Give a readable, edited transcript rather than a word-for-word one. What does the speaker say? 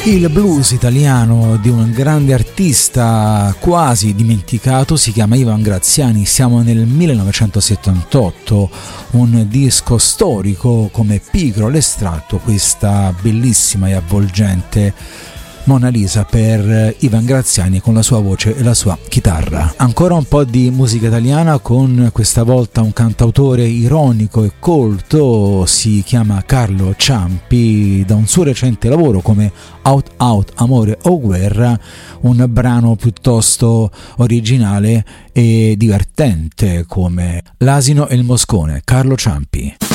Il blues italiano di un grande artista quasi dimenticato si chiama Ivan Graziani. Siamo nel 1978, un disco storico come Pigro l'estratto, questa bellissima e avvolgente Mona Lisa per Ivan Graziani con la sua voce e la sua chitarra. Ancora un po' di musica italiana con questa volta un cantautore ironico e colto, si chiama Carlo Ciampi, da un suo recente lavoro come Out Out Amore o Guerra, un brano piuttosto originale e divertente come L'asino e il moscone. Carlo Ciampi.